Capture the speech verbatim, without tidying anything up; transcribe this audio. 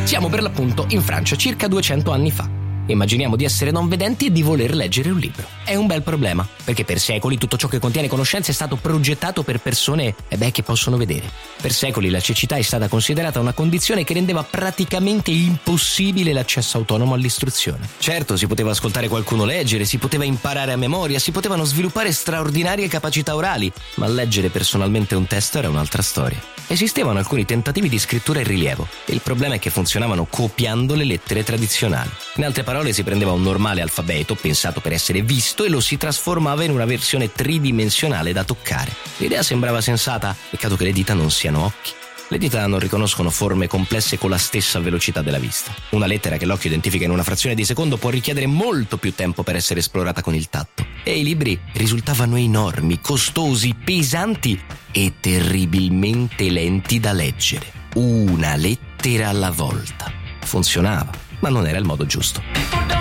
Siamo per l'appunto in Francia, circa duecento anni fa. Immaginiamo di essere non vedenti e di voler leggere un libro. È un bel problema, perché per secoli tutto ciò che contiene conoscenza è stato progettato per persone eh beh, che possono vedere. Per secoli la cecità è stata considerata una condizione che rendeva praticamente impossibile l'accesso autonomo all'istruzione. Certo, si poteva ascoltare qualcuno leggere, si poteva imparare a memoria, si potevano sviluppare straordinarie capacità orali, ma leggere personalmente un testo era un'altra storia. Esistevano alcuni tentativi di scrittura in rilievo. Il problema è che funzionavano copiando le lettere tradizionali. In altre parole, si prendeva un normale alfabeto pensato per essere visto e lo si trasformava in una versione tridimensionale da toccare. L'idea sembrava sensata, peccato che le dita non siano occhi. Le dita non riconoscono forme complesse con la stessa velocità della vista. Una lettera che l'occhio identifica in una frazione di secondo può richiedere molto più tempo per essere esplorata con il tatto. E i libri risultavano enormi, costosi, pesanti e terribilmente lenti da leggere. Una lettera alla volta. Funzionava, ma non era il modo giusto.